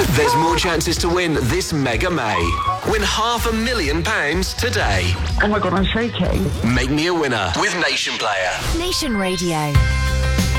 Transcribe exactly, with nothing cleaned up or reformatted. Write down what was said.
There's more chances to win this Mega May. Win half a million pounds today. Oh my God, I'm shaking. Make me a winner with Nation Player. Nation Radio.